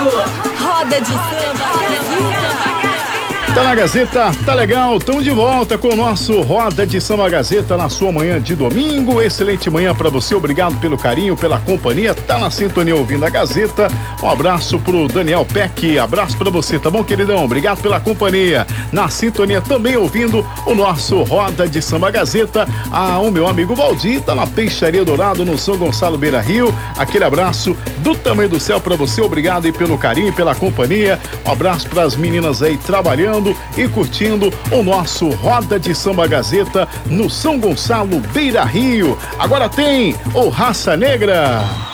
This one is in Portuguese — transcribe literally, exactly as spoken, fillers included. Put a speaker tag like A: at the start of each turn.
A: Roda de samba,
B: Tá na Gazeta, tá legal, estamos de volta com o nosso Roda de Samba Gazeta na sua manhã de domingo. Excelente manhã pra você, obrigado pelo carinho, pela companhia, tá na sintonia ouvindo a Gazeta. Um abraço pro Daniel Peck, abraço pra você, tá bom, queridão? Obrigado pela companhia. Na sintonia também ouvindo o nosso Roda de Samba Gazeta. Ah, o meu amigo Valdir tá na Peixaria Dourado, no São Gonçalo Beira Rio. Aquele abraço do tamanho do céu pra você, obrigado aí pelo carinho e pela companhia. Um abraço pras meninas aí trabalhando e curtindo o nosso Roda de Samba Gazeta no São Gonçalo Beira Rio. Agora tem o Raça Negra.